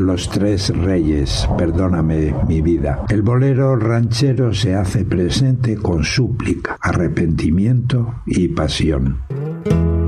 Los Tres Reyes, Perdóname mi vida. El bolero ranchero se hace presente con súplica, arrepentimiento y pasión.